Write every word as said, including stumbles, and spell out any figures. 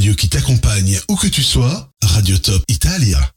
radio qui t'accompagne où que tu sois, Radio Top Italia.